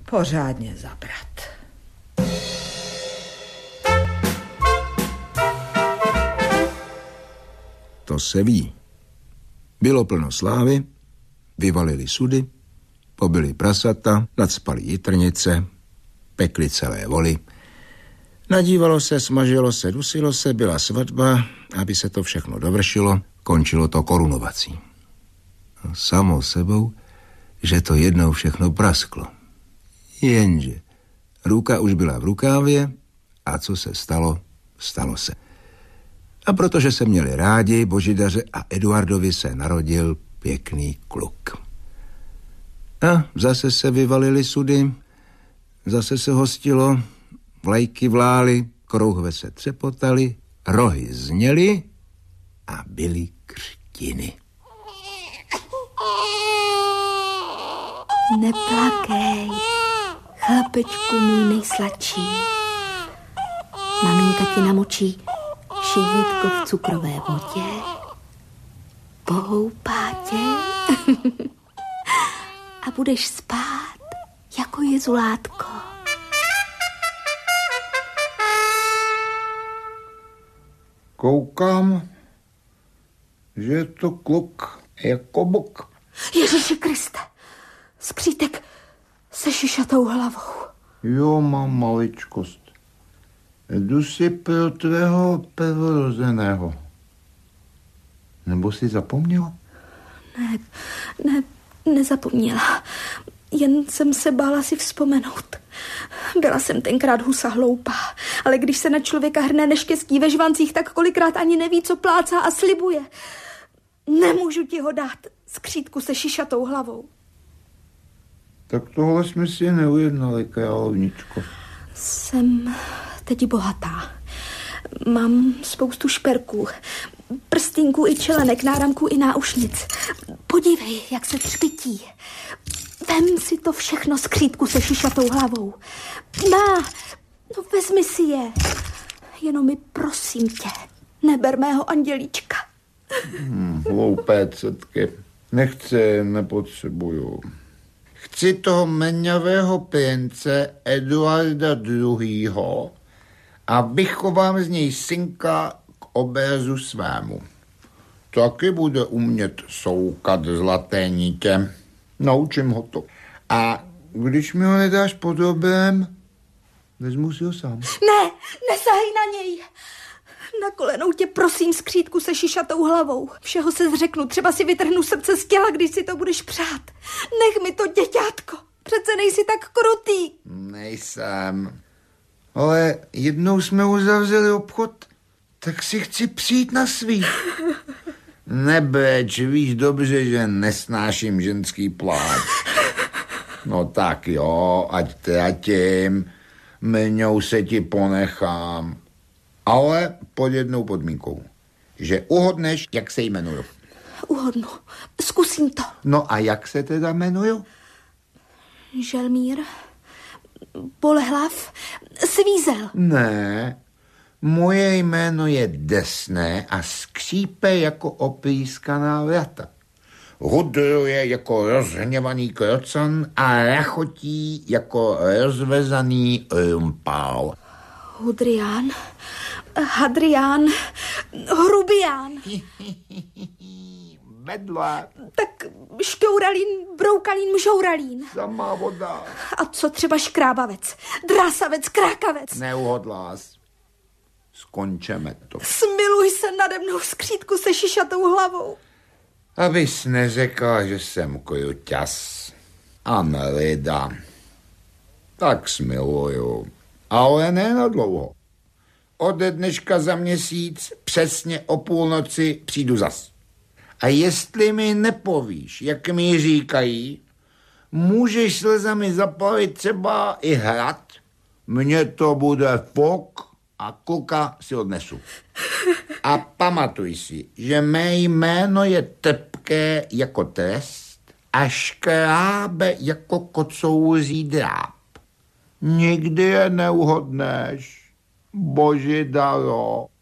pořádně zabrat. To se ví. Bylo plno slávy, vyvalili sudy, pobili prasata, nacpali jitrnice, pekli celé voly. Nadívalo se, smažilo se, dusilo se, byla svatba, aby se to všechno dovršilo, končilo to korunovací. No, samo sebou, že to jednou všechno prasklo. Jenže ruka už byla v rukávě a co se stalo, stalo se. A protože se měli rádi, Božidaře a Eduardovi se narodil pěkný kluk. A zase se vyvalili sudy, zase se hostilo, vlajky vlály, krouhve se třepotaly, rohy zněly a byly křtiny. Neplakej, chlapečku můj nejsladší. Maminka ti namočí šíjítko v cukrové vodě, pohoupá tě a budeš spát jako jezulátko. Koukám, že je to kluk jako bok. Ježíši Kriste, skřítek se šišatou hlavou. Jo, mám maličkost. Jdu si pro tvého prvorozeného. Nebo jsi zapomněla? Nezapomněla. Jen jsem se bála si vzpomenout. Byla jsem tenkrát husa hloupá, ale když se na člověka hrne neštěstí ve žvancích, tak kolikrát ani neví, co plácá a slibuje. Nemůžu ti ho dát, skřítku se šišatou hlavou. Tak tohle jsme si neujednali, královničko. Jsem teď bohatá. Mám spoustu šperků, prstýnků i čelenek, náramků i náušnic. Podívej, jak se třpití. Vem si to všechno, skřítku se šišatou hlavou. No vezmi si je. Jenom mi prosím tě, neber mého andělíčka. Hloupé cetky. Nechci, nepotřebuju. Chci toho meňavého prince Eduarda II. A vychovám z něj synka k obrazu svému. Taky bude umět soukat zlaté nitě. Naučím ho to. A když mi ho nedáš po dobrém, vezmu si ho sám. Ne, nesahej na něj. Na kolenou tě prosím, skřítku se šišatou hlavou. Všeho se zřeknu, třeba si vytrhnu srdce z těla, když si to budeš přát. Nech mi to, děťátko. Přece nejsi tak krutý. Nejsem. Ale jednou jsme uzavřeli obchod, tak si chci přijít na svý. Nebreč, víš dobře, že nesnáším ženský pláč. No tak jo, ať tratím, mňou se ti ponechám. Ale pod jednou podmínkou, že uhodneš, jak se jmenuju. Uhodnu, zkusím to. No a jak se teda jmenuju? Želmír, Bolehlav, Svízel. Ne, moje jméno je desné a skřípe jako oprýskaná vrata. Hudruje jako rozhněvaný krocan a rachotí jako rozvezaný rumpál. Hudrián, Hadrián, Hrubián. Bedla. Tak šťouralín, broukalín, mžouralín. Samá voda. A co třeba škrábavec, drásavec, krákavec? Neuhodlás. Skončeme to. Smiluj se nade mnou, skřítku se šišatou hlavou. Abys neřekla, že jsem kruťas. A nelida. Tak smiluju. Ale ne na dlouho. Ode dneška za měsíc přesně o půlnoci přijdu zas. A jestli mi nepovíš, jak mi říkají, můžeš slzami zapalit třeba i hrad, mně to bude fok a kluka si odnesu. A pamatuj si, že mé jméno je trpké jako trest a škrábe jako kocouzí dráp. Nikdy je neuhodneš, Božidaro.